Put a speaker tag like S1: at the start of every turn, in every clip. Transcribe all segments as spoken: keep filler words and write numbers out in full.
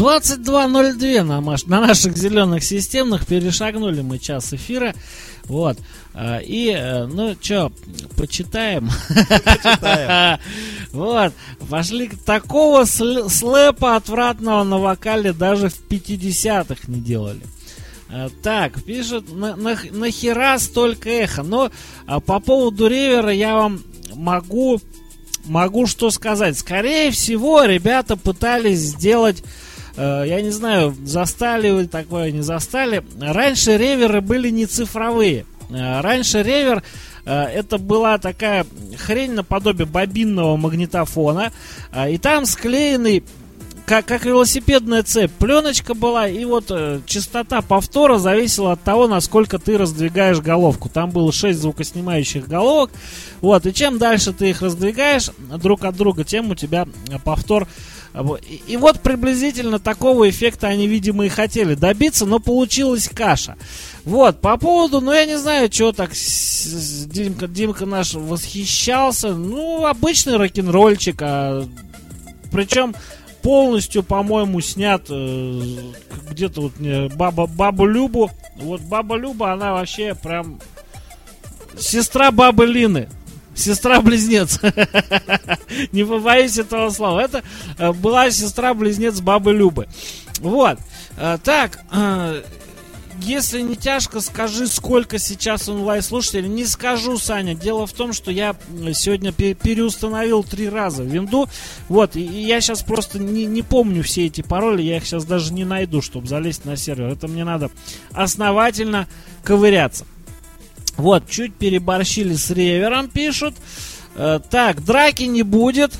S1: двадцать два ноль два на, маш... на наших зеленых системных. Перешагнули мы час эфира. Вот. И, ну, что, почитаем?
S2: Почитаем.
S1: Вот. Пошли. Такого слэпа отвратного на вокале даже в пятидесятых не делали. Так, пишет, на, на, нахера столько эхо. Но а, по поводу ревера я вам могу, могу что сказать. Скорее всего, ребята пытались сделать, э, я не знаю, застали вы такое, не застали. Раньше реверы были не цифровые. Э, раньше ревер э, это была такая хрень наподобие бобинного магнитофона. Э, и там склеенный... Как, как велосипедная цепь, пленочка была, и вот э, частота повтора зависела от того, насколько ты раздвигаешь головку. Там было шесть звукоснимающих головок, вот, и чем дальше ты их раздвигаешь друг от друга, тем у тебя повтор. И, и вот приблизительно такого эффекта они, видимо, и хотели добиться, но получилась каша. Вот, по поводу, ну, я не знаю, чего так Димка, Димка наш восхищался. Ну, обычный рок-н-ролльчик, а, причем... полностью, по-моему, снят э, где-то вот э, баба, Бабу Любу. Вот Баба Люба, она вообще прям сестра Бабы Лины. Сестра-близнец. Не побоюсь этого слова. Это э, была сестра-близнец Бабы Любы. Вот. Э, так, э, если не тяжко, скажи, сколько сейчас онлайн-слушателей. Не скажу, Саня. Дело в том, что я сегодня переустановил три раза винду. Вот, и я сейчас просто не, не помню все эти пароли. Я их сейчас даже не найду, чтобы залезть на сервер. Это мне надо основательно ковыряться. Вот, чуть переборщили с ревером, пишут. Так, драки не будет.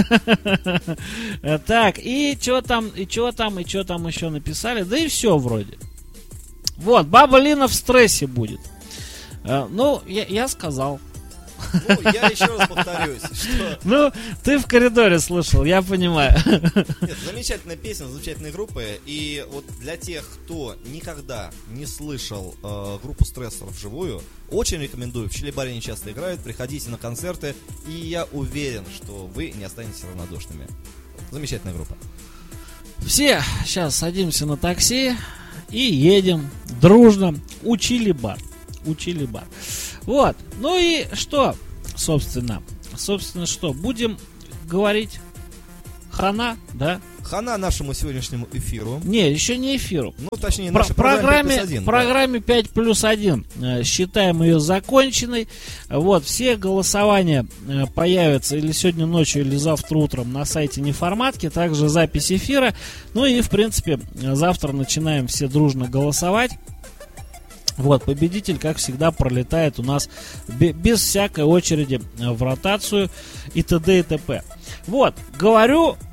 S1: Так, и что там, и что там, и что там еще написали. Да и все вроде. Вот, Баба Лина в стрессе будет. э, Ну, я, я сказал.
S2: Ну, я еще раз повторюсь, что...
S1: Ну, ты в коридоре слышал, я понимаю.
S2: Нет, замечательная песня, замечательные группы. И вот для тех, кто никогда не слышал э, группу Стрессор вживую, очень рекомендую. В Чили-баре они часто играют, приходите на концерты. И я уверен, что вы не останетесь равнодушными. Замечательная группа.
S1: Все сейчас садимся на такси и едем дружно у Чили-бар. У Чили-бар. Вот. Ну и что, собственно? Собственно, что? Будем говорить хана, да?
S2: Хана нашему сегодняшнему эфиру.
S1: Не, еще не эфиру.
S2: Ну, точнее,
S1: Про-
S2: нашей
S1: программе,
S2: программе
S1: программе пять плюс один. Э, считаем ее законченной. Вот, все голосования э, появятся или сегодня ночью, или завтра утром на сайте Неформатки. Также запись эфира. Ну и, в принципе, завтра начинаем все дружно голосовать. Вот, победитель, как всегда, пролетает у нас без всякой очереди в ротацию и т.д. и т.п. Вот, говорю